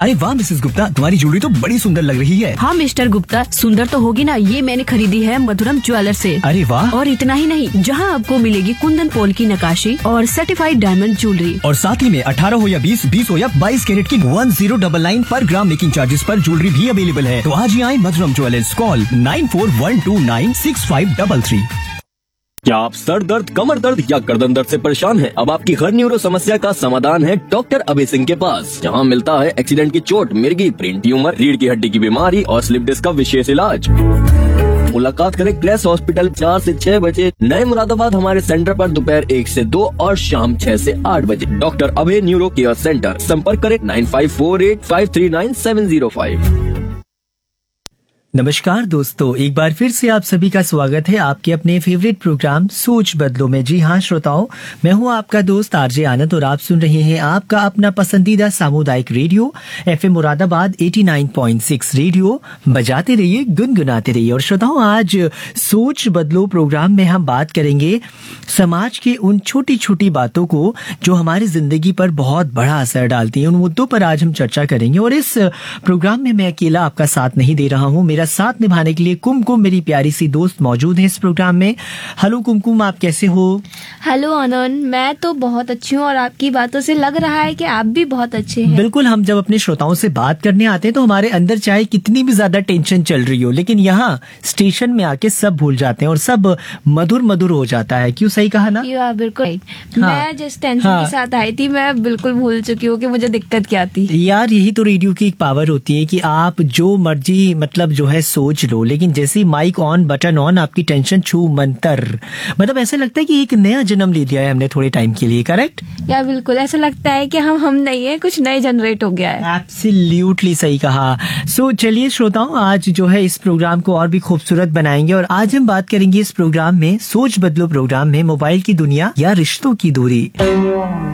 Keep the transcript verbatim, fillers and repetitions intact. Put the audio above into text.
अरे वाह मिसेस गुप्ता, तुम्हारी ज्वेलरी तो बड़ी सुंदर लग रही है। हाँ मिस्टर गुप्ता, सुंदर तो होगी ना, ये मैंने खरीदी है मधुरम ज्वेलर से। अरे वाह। और इतना ही नहीं, जहाँ आपको मिलेगी कुंदन पोल की नकाशी और सर्टिफाइड डायमंड ज्वेलरी, और साथ ही में अठारह हो या बीस, बीस हो या बाईस कैरेट की वन जीरो डबल नाइन पर ग्राम मेकिंग चार्जेस पर ज्वेलरी भी अवेलेबल है। तो आज ही आए मधुरम jewellers, call nine four one two nine six five double three. क्या आप सर दर्द, कमर दर्द या गर्दन दर्द से परेशान हैं? अब आपकी हर न्यूरो समस्या का समाधान है डॉक्टर अभय सिंह के पास, जहां मिलता है एक्सीडेंट की चोट, मिर्गी, ब्रेन ट्यूमर, रीढ़ की हड्डी की बीमारी और स्लिप डिस्क का विशेष इलाज। मुलाकात करें क्रेस हॉस्पिटल, चार से छह बजे, नए मुरादाबाद हमारे सेंटर पर दोपहर एक से दो और शाम छह से आठ बजे। डॉक्टर अभय न्यूरो केयर सेंटर, संपर्क करें nine five four eight five three nine seven zero five. नमस्कार दोस्तों, एक बार फिर से आप सभी का स्वागत है आपके अपने फेवरेट प्रोग्राम सोच बदलो में। जी हाँ श्रोताओं, मैं हूँ आपका दोस्त आरजे आनंद और आप सुन रहे हैं आपका अपना पसंदीदा सामुदायिक radio FM Moradabad eighty nine point six. Radio बजाते रहिए, गुनगुनाते रहिए। और श्रोताओं, आज सोच बदलो प्रोग्राम में हम बात करेंगे समाज की उन छोटी छोटी बातों को जो हमारी जिंदगी पर बहुत बड़ा असर डालती है। उन मुद्दों पर आज हम चर्चा करेंगे। और इस प्रोग्राम में मैं अकेला आपका साथ नहीं दे रहा हूँ, मेरा साथ निभाने के लिए कुमकुम मेरी प्यारी सी दोस्त मौजूद है इस प्रोग्राम में। हेलो कुमकुम, आप कैसे हो? हेलो आनंद, मैं तो बहुत अच्छी हूँ और आपकी बातों से लग रहा है कि आप भी बहुत अच्छे हैं। बिल्कुल, हम जब अपने श्रोताओं से बात करने आते हैं तो हमारे अंदर चाहे कितनी भी ज्यादा टेंशन चल रही हो, लेकिन यहाँ स्टेशन में आके सब भूल जाते हैं और सब मधुर मधुर हो जाता है। क्यों, सही कहा ना? या बिल्कुल। हाँ, मैं जिस टेंशन हाँ, के साथ आई थी मैं बिल्कुल भूल चुकी हूँ कि मुझे दिक्कत क्या थी। यार, यही तो रेडियो की एक पावर होती है कि आप जो मर्जी मतलब जो है सोच लो, लेकिन जैसे ही माइक ऑन, बटन ऑन, आपकी टेंशन छू मंतर। मतलब ऐसा लगता है कि एक नया जन्म ले लिया है हमने थोड़े टाइम के लिए। करेक्ट? या बिल्कुल, ऐसा लगता है कि हम हम नहीं है, कुछ नए जनरेट हो गया है। एब्सोल्युटली सही कहा। सो चलिए श्रोताओं, आज जो है इस प्रोग्राम को और भी खूबसूरत बनाएंगे और आज हम बात करेंगे इस प्रोग्राम में, सोच बदलो प्रोग्राम में, मोबाइल की दुनिया या रिश्तों की दूरी।